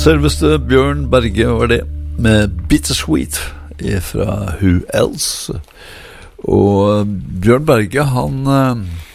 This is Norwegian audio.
Selveste Bjørn Berge var det med Bittersweet fra Who Else. Og Bjørn Berge, han